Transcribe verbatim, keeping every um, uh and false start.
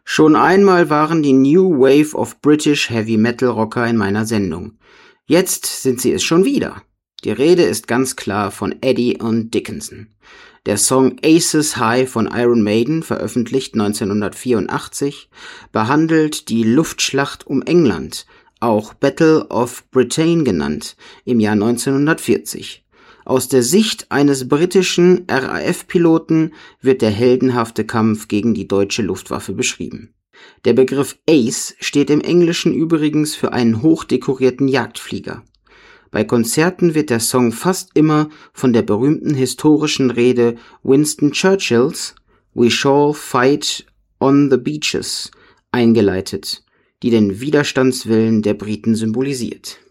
Schon einmal waren die New Wave of British Heavy Metal Rocker in meiner Sendung. Jetzt sind sie es schon wieder. Die Rede ist ganz klar von Eddie und Dickinson. Der Song Aces High von Iron Maiden, veröffentlicht neunzehnhundertvierundachtzig, behandelt die Luftschlacht um England, auch Battle of Britain genannt, im Jahr neunzehnhundertvierzig. Aus der Sicht eines britischen R A F-Piloten wird der heldenhafte Kampf gegen die deutsche Luftwaffe beschrieben. Der Begriff Ace steht im Englischen übrigens für einen hochdekorierten Jagdflieger. Bei Konzerten wird der Song fast immer von der berühmten historischen Rede Winston Churchills "We shall fight on the beaches" eingeleitet, die den Widerstandswillen der Briten symbolisiert.